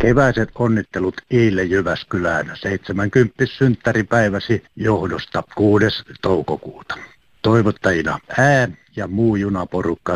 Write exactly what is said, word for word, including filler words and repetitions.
Keväiset onnittelut Iille Jyväskylään seitsemänkymppiset synttäripäiväsi johdosta kuudes toukokuuta. Toivottajina Ää ja muu junaporukka